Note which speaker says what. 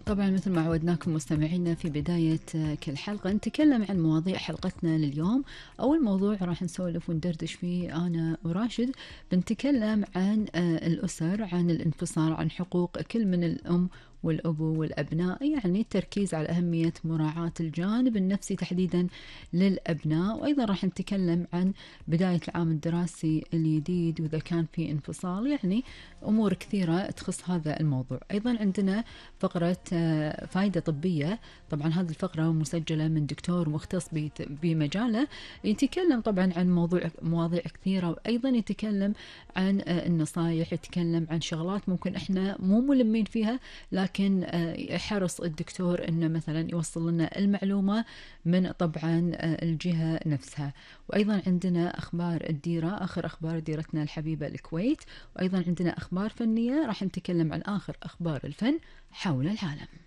Speaker 1: طبعا مثل ما عودناكم مستمعينا في بداية كل حلقة نتكلم عن مواضيع حلقتنا لليوم. أول موضوع راح نسولف وندردش فيه أنا وراشد، بنتكلم عن الأسر، عن الانفصال، عن حقوق كل من الأم والأبو والأبناء، يعني التركيز على أهمية مراعاة الجانب النفسي تحديدا للأبناء. وأيضا راح نتكلم عن بداية العام الدراسي الجديد وإذا كان في انفصال، يعني أمور كثيرة تخص هذا الموضوع. أيضا عندنا فقرة فائدة طبية، طبعا هذه الفقرة مسجلة من دكتور مختص بمجاله، يتكلم طبعا عن مواضيع كثيرة، وأيضا يتكلم عن النصائح، يتكلم عن شغلات ممكن إحنا مو ملمين فيها، لكن حرص الدكتور إنه مثلا يوصل لنا المعلومة من طبعا الجهة نفسها. وأيضا عندنا أخبار الديرة، آخر أخبار ديرتنا الحبيبة الكويت، وأيضا عندنا أخبار فنية، راح نتكلم عن آخر أخبار الفن حول العالم.